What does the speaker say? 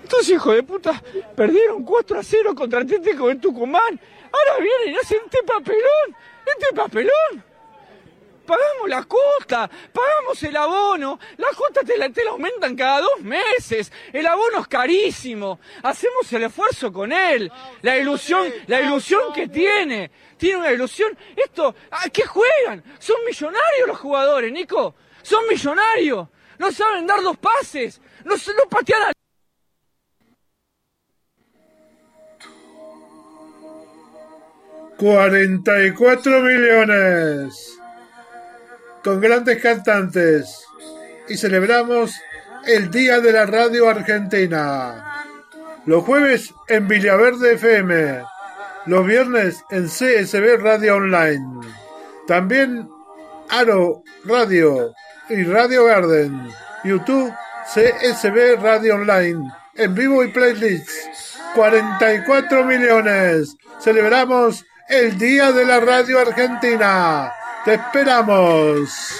Estos hijos de puta perdieron 4-0 contra Atlético de Tucumán. Ahora vienen y hacen este papelón. Pagamos la cuota, pagamos el abono, la cuota te la aumentan cada 2 meses, el abono es carísimo, hacemos el esfuerzo con él, la ilusión que tiene una ilusión, ¿a qué juegan? Son millonarios los jugadores, Nico, son millonarios, no saben dar 2 pases, no patean a... 44 millones. Con grandes cantantes y celebramos el Día de la Radio Argentina. Los jueves en Villaverde FM, los viernes en CSB Radio Online, también Aro Radio y Radio Garden, YouTube CSB Radio Online, en vivo y playlists. 44 millones. Celebramos el Día de la Radio Argentina. ¡Te esperamos!